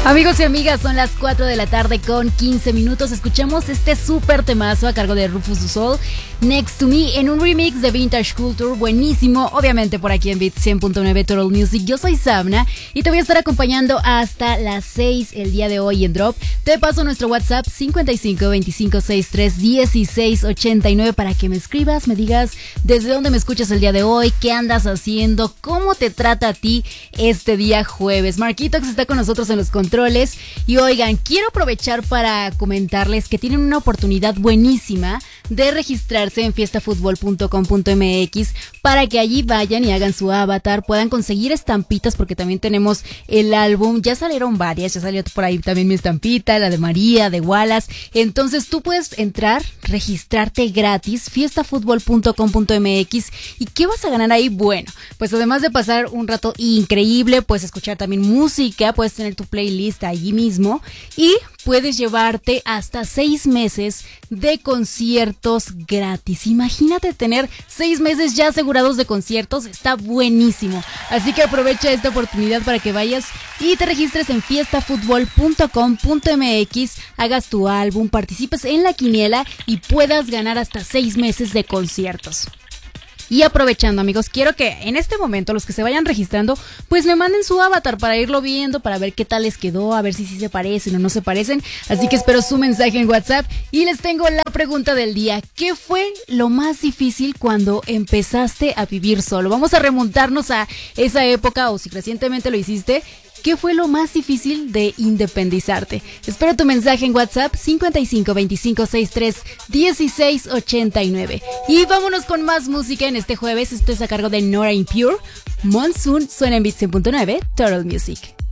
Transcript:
Amigos y amigas, son las 4 de la tarde con 15 minutos. Escuchamos este súper temazo a cargo de Rufus Du Sol, Next to Me, en un remix de Vintage Culture, buenísimo, obviamente por aquí en Beat 100.9 Total Music. Yo soy Sabna y te voy a estar acompañando hasta las 6 el día de hoy en Drop. Te paso nuestro WhatsApp 55 25 63 16 89 para que me escribas, me digas desde dónde me escuchas el día de hoy, qué andas haciendo, cómo te trata a ti este día jueves. Marquitox está con nosotros en los controles. Y oigan, quiero aprovechar para comentarles que tienen una oportunidad buenísima de registrarse en fiestafutbol.com.mx para que allí vayan y hagan su avatar, puedan conseguir estampitas porque también tenemos el álbum, ya salieron varias, ya salió por ahí también mi estampita, la de María, de Wallace. Entonces tú puedes entrar, registrarte gratis, fiestafutbol.com.mx. ¿Y qué vas a ganar ahí? Bueno, pues además de pasar un rato increíble, puedes escuchar también música, puedes tener tu playlist allí mismo y puedes llevarte hasta 6 meses de conciertos gratis. Imagínate tener 6 meses ya asegurados de conciertos, está buenísimo. Así que aprovecha esta oportunidad para que vayas y te registres en fiestafutbol.com.mx, hagas tu álbum, participes en la quiniela y puedas ganar hasta 6 meses de conciertos. Y aprovechando, amigos, quiero que en este momento los que se vayan registrando, pues me manden su avatar para irlo viendo, para ver qué tal les quedó, a ver si sí se parecen o no se parecen. Así que espero su mensaje en WhatsApp y les tengo la pregunta del día. ¿Qué fue lo más difícil cuando empezaste a vivir solo? Vamos a remontarnos a esa época, o si recientemente lo hiciste. ¿Qué fue lo más difícil de independizarte? Espero tu mensaje en WhatsApp 55 25 63 16 89. Y vámonos con más música en este jueves. Esto es a cargo de Nora En Pure. Monsoon suena en Beat 100.9 Total Music.